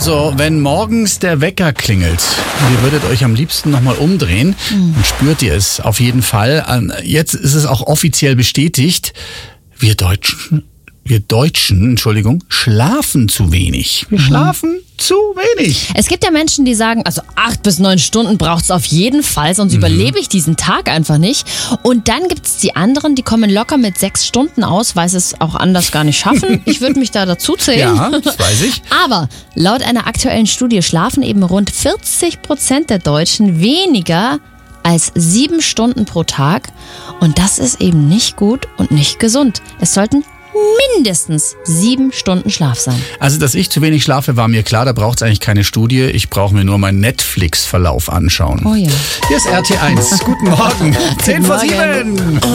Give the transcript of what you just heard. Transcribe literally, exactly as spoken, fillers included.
Also, wenn morgens der Wecker klingelt, ihr würdet euch am liebsten nochmal umdrehen, mhm. dann spürt ihr es auf jeden Fall. Jetzt ist es auch offiziell bestätigt, wir Deutschen, wir Deutschen, Entschuldigung, schlafen zu wenig. Wir mhm. schlafen zu wenig. Es gibt ja Menschen, die sagen, also acht bis neun Stunden braucht es auf jeden Fall, sonst mhm. überlebe ich diesen Tag einfach nicht. Und dann gibt es die anderen, die kommen locker mit sechs Stunden aus, weil sie es auch anders gar nicht schaffen. Ich würde mich da dazu zählen. Ja, das weiß ich. Aber laut einer aktuellen Studie schlafen eben rund vierzig Prozent der Deutschen weniger als sieben Stunden pro Tag. Und das ist eben nicht gut und nicht gesund. Es sollten mindestens sieben Stunden Schlaf sein. Also, dass ich zu wenig schlafe, war mir klar. Da braucht es eigentlich keine Studie. Ich brauche mir nur meinen Netflix-Verlauf anschauen. Oh ja. Hier ist R T eins. Guten Morgen. zehn vor sieben.